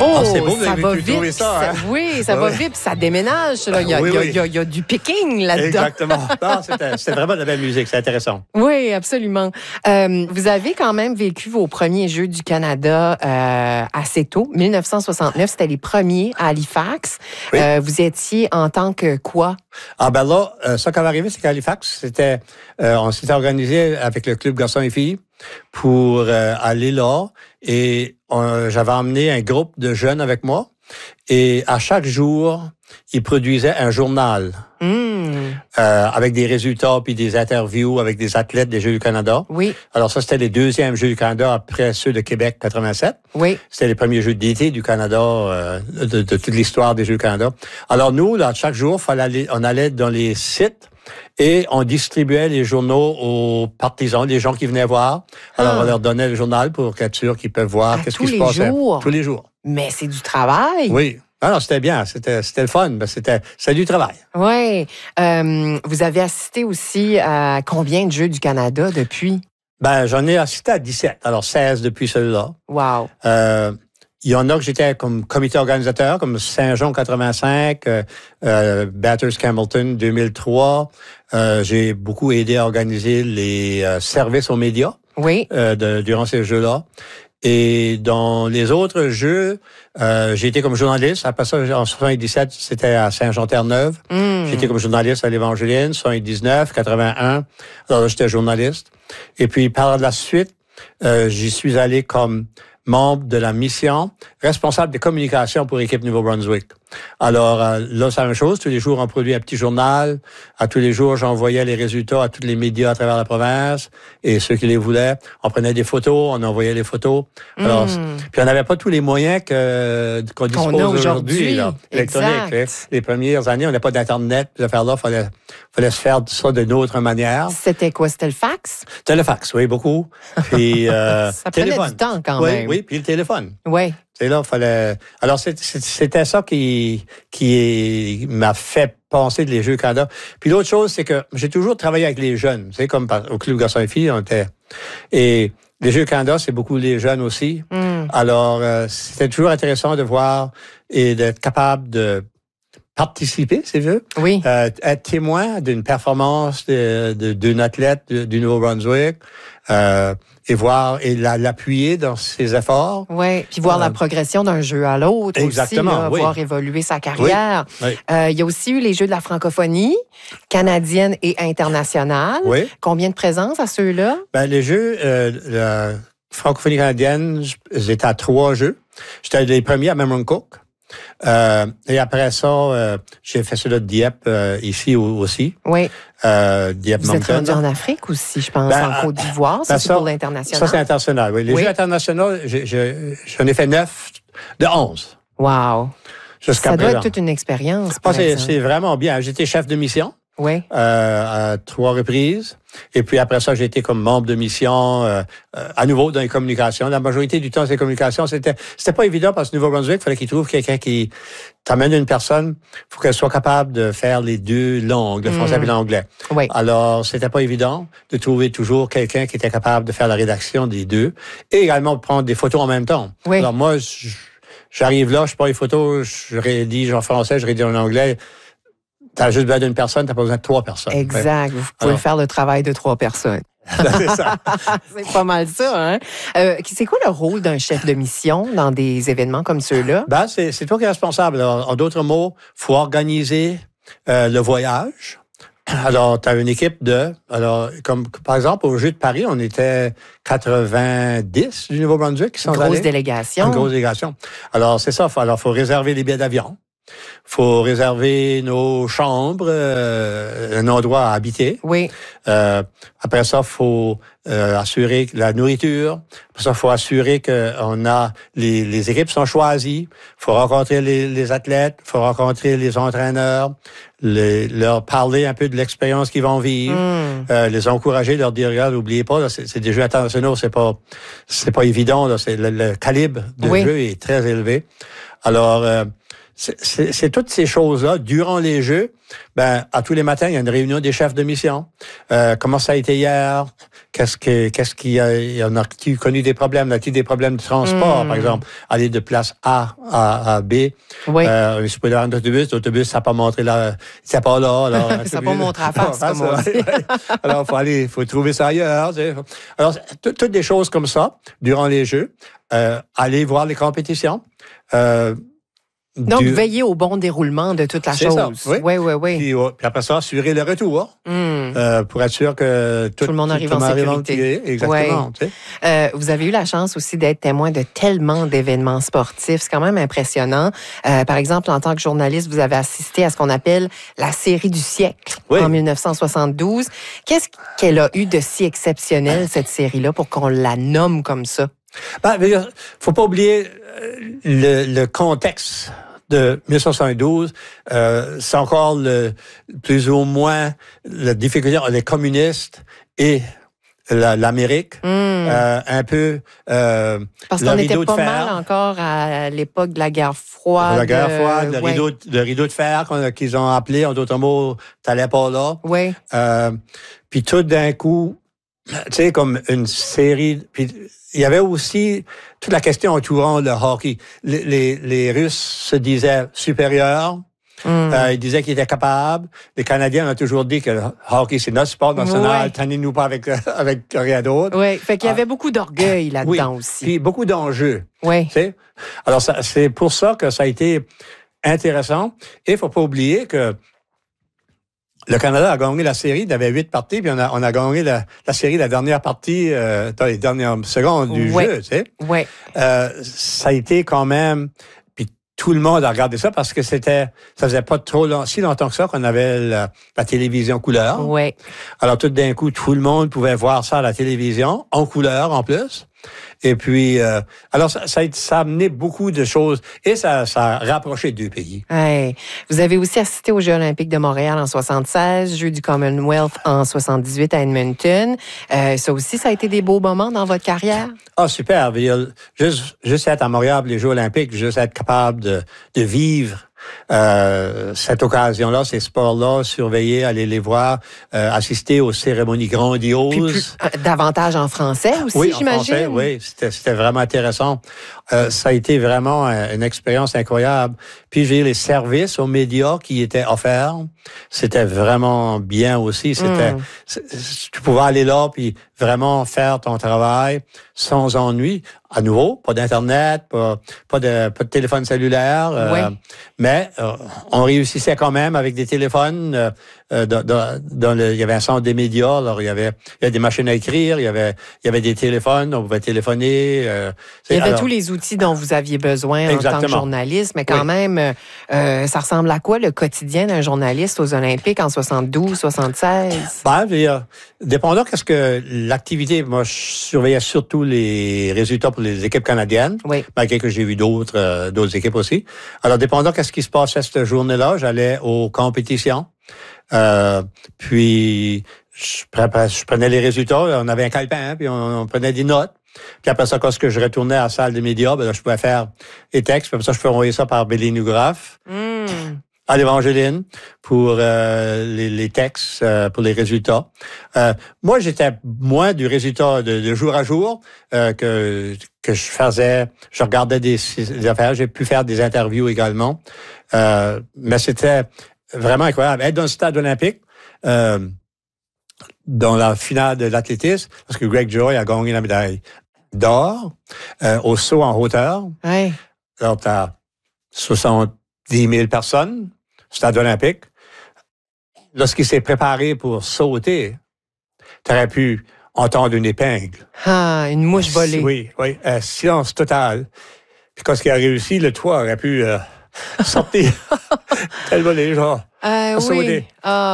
Oh, c'est beau, ça va pu vite. trouver ça, hein? Oui, ça va vite, puis ça déménage. Là. Il y a du picking là-dedans. Exactement. Non, c'était vraiment de la belle musique, c'est intéressant. Oui, absolument. Vous avez quand même vécu vos premiers Jeux du Canada assez tôt. 1969, c'était les premiers à Halifax. Oui. Vous étiez en tant que quoi? Ah ben là, ça qui va arriver, c'est qu'à Halifax, on s'était organisé avec le club garçons et filles pour aller là. Et j'avais emmené un groupe de jeunes avec moi. Et à chaque jour, ils produisaient un journal avec des résultats puis des interviews avec des athlètes des Jeux du Canada. Oui. Alors ça, c'était les deuxièmes Jeux du Canada après ceux de Québec 87. Oui. C'était les premiers Jeux d'été du Canada, de toute l'histoire des Jeux du Canada. Alors nous, là, chaque jour, on allait dans les sites et on distribuait les journaux aux partisans, les gens qui venaient voir. Alors on leur donnait le journal pour être sûr qu'ils peuvent voir qu'est-ce qui se passait. Tous les jours. Mais c'est du travail. Oui. Non, c'était bien. C'était le fun. C'était du travail. Oui. Vous avez assisté aussi à combien de Jeux du Canada depuis? Ben, j'en ai assisté à 17. Alors, 16 depuis celui-là. Wow. Il y en a que j'étais comme comité organisateur, comme Saint-Jean 85, Bathurst Campbellton 2003. J'ai beaucoup aidé à organiser les services aux médias. Oui. Durant ces Jeux-là. Et dans les autres Jeux, j'ai été comme journaliste. Après ça, en 77, c'était à Saint-Jean-Terre-Neuve. J'ai été comme journaliste à l'Évangéline, 79, 81. Alors là, j'étais journaliste. Et puis, par la suite, j'y suis allé comme membre de la mission, responsable des communications pour l'équipe Nouveau-Brunswick. Alors là, c'est la même chose. Tous les jours, on produit un petit journal. À tous les jours, j'envoyais les résultats à tous les médias à travers la province et ceux qui les voulaient. On prenait des photos, on envoyait les photos. Alors, puis on n'avait pas tous les moyens qu'on dispose aujourd'hui, électronique. Les premières années, on n'avait pas d'Internet. Ces affaires-là, fallait se faire ça d'une autre manière. C'était quoi? C'était le fax? C'était le fax, oui, beaucoup. Puis, ça prenait du temps quand même. Oui, puis le téléphone. Oui. C'est là, fallait. Alors, c'était ça qui m'a fait penser les Jeux Canada. Puis l'autre chose, c'est que j'ai toujours travaillé avec les jeunes. Tu sais, comme au Club Garçons et Filles, on était. Et les Jeux Canada, c'est beaucoup les jeunes aussi. Alors, c'était toujours intéressant de voir et d'être capable de participer, c'est vrai. Oui. Être témoin d'une performance d'une athlète du Nouveau-Brunswick. Et voir et l'appuyer dans ses efforts. Oui, puis voir la progression d'un jeu à l'autre exactement, aussi, là, oui. voir évoluer sa carrière. Oui. Il y a aussi eu les Jeux de la francophonie, canadienne et internationale. Oui. Combien de présences à ceux-là? Ben, les Jeux, la francophonie canadienne, j'étais à 3 Jeux. J'étais les premiers à Memramcook. Et après ça, j'ai fait cela de Dieppe ici aussi. Oui. Dieppe Vous êtes rendu en Afrique aussi, je pense, en Côte d'Ivoire. Ça, c'est pour l'international. Ça, c'est international, oui. Les Jeux internationaux, j'en ai fait 9 de 11. Wow. Jusqu'à ça doit présent. être toute une expérience. C'est vraiment bien. J'étais chef de mission. Oui. À 3 reprises. Et puis après ça, j'ai été comme membre de mission à nouveau dans les communications. La majorité du temps, ces communications, c'était pas évident parce que Nouveau-Brunswick, il fallait qu'il trouve quelqu'un qui t'amène une personne, faut qu'elle soit capable de faire les deux langues, le français et l'anglais. Oui. Alors, c'était pas évident de trouver toujours quelqu'un qui était capable de faire la rédaction des deux et également de prendre des photos en même temps. Oui. Alors moi, j'arrive là, je prends les photos, je rédige en français, je rédige en anglais. T'as juste besoin d'une personne, t'as pas besoin de 3 personnes. Exact. Vous pouvez faire le travail de 3 personnes. C'est ça. C'est pas mal ça, hein? C'est quoi le rôle d'un chef de mission dans des événements comme ceux-là? Ben, c'est toi qui es responsable. Alors, en d'autres mots, faut organiser le voyage. Alors, tu as une équipe comme par exemple, au Jeu de Paris, on était 90 du Nouveau-Brunswick qui sont allés. Grosse délégation. Une grosse délégation. Alors, c'est ça. Faut réserver les billets d'avion. Faut réserver nos chambres, un endroit à habiter. Oui. Après ça, faut assurer la nourriture. Après ça, faut assurer que on a les équipes sont choisies. Faut rencontrer les athlètes. Faut rencontrer les entraîneurs. Leur parler un peu de l'expérience qu'ils vont vivre. Les encourager, leur dire regarde, n'oubliez pas, là, c'est des jeux internationaux, c'est pas évident. Là, le calibre de jeu est très élevé. Alors c'est toutes ces choses-là. Durant les Jeux, à tous les matins, il y a une réunion des chefs de mission. Comment ça a été hier? Il y en a-t-il connu des problèmes? A-t-il des problèmes de transport, par exemple? Aller de place A à B. Oui. Je suis pas dans l'autobus, ça n'a pas montré là. C'est pas là. Alors, ça n'a pas montré à face, comme on dit. Alors, faut trouver ça ailleurs. Tu sais. Alors, toutes des choses comme ça, durant les Jeux. Aller voir les compétitions. Donc, veiller au bon déroulement de toute la chose. Ça, oui. Oui. Puis après ça, assurer le retour pour être sûr que tout le monde arrive en sécurité. Exactement. Tu sais. Vous avez eu la chance aussi d'être témoin de tellement d'événements sportifs. C'est quand même impressionnant. Par exemple, en tant que journaliste, vous avez assisté à ce qu'on appelle la série du siècle en 1972. Qu'est-ce qu'elle a eu de si exceptionnel, cette série-là, pour qu'on la nomme comme ça? Faut pas oublier le contexte de 1972, c'est encore plus ou moins la difficulté entre les communistes et l'Amérique, un peu parce qu'on était pas mal encore à l'époque de la guerre froide. La guerre froide, le rideau de fer qu'ils ont appelé, en d'autres mots, t'allais pas là. Oui. Puis tout d'un coup, tu sais, comme une série. Puis il y avait aussi toute la question entourant le hockey. Les Russes se disaient supérieurs. Ils disaient qu'ils étaient capables. Les Canadiens ont toujours dit que le hockey, c'est notre sport national. Tenez-nous pas avec rien d'autre. Oui, fait qu'il y avait beaucoup d'orgueil là-dedans aussi. Puis beaucoup d'enjeux. Oui. Alors, c'est pour ça que ça a été intéressant. Et il faut pas oublier que le Canada a gagné la série, il y avait 8 parties, puis on a gagné la série, la dernière partie, dans les dernières secondes du jeu, tu sais. Oui. Ça a été quand même, puis tout le monde a regardé ça parce que ça faisait pas si longtemps que ça qu'on avait la télévision couleur. Oui. Alors tout d'un coup, tout le monde pouvait voir ça à la télévision, en couleur en plus. Et puis, alors ça a amené beaucoup de choses et ça a rapproché deux pays. Hey. Vous avez aussi assisté aux Jeux olympiques de Montréal en 76, Jeux du Commonwealth en 78 à Edmonton. Ça aussi, ça a été des beaux moments dans votre carrière? Ah, super. Juste être à Montréal pour les Jeux olympiques, juste être capable de vivre cette occasion-là, ces sports-là, surveiller, aller les voir, assister aux cérémonies grandioses. Puis davantage en français aussi, oui, j'imagine? Français, oui, c'était vraiment intéressant. Ça a été vraiment une expérience incroyable. Puis j'ai les services aux médias qui étaient offerts. C'était vraiment bien aussi. Tu pouvais aller là puis vraiment faire ton travail sans ennui. À nouveau, pas d'Internet, pas de téléphone cellulaire. Mais on réussissait quand même avec des téléphones. Il y avait un centre des médias. Alors il y avait des machines à écrire. Il y avait des téléphones. On pouvait téléphoner. Il y avait tous les outils dont vous aviez besoin en tant que journaliste. Mais quand même, ça ressemble à quoi le quotidien d'un journaliste aux Olympiques en 72, 76? Dépendant qu'est-ce que l'activité, moi, je surveillais surtout les résultats pour les équipes canadiennes, malgré que j'ai vu d'autres équipes aussi. Alors, dépendant qu'est-ce qui se passait cette journée-là, j'allais aux compétitions. Puis, je prenais les résultats, on avait un calepin, puis on prenait des notes. Puis après ça, quand je retournais à la salle des médias, là, je pouvais faire les textes, puis après ça, je pouvais envoyer ça par Bélinographe. À l'Évangeline pour les textes, pour les résultats. Moi, j'étais moins du résultat de jour à jour que je faisais. Je regardais des affaires. J'ai pu faire des interviews également. Mais c'était vraiment incroyable. Être dans le stade olympique, dans la finale de l'athlétisme, parce que Greg Joy a gagné la médaille d'or au saut en hauteur. Oui. Alors, t'as 70 000 personnes, stade olympique. Lorsqu'il s'est préparé pour sauter, tu aurais pu entendre une épingle. Ah, une mouche volée. Oui. Silence total. Puis quand il a réussi, le toit aurait pu sortir. Tellement les gens. Oui.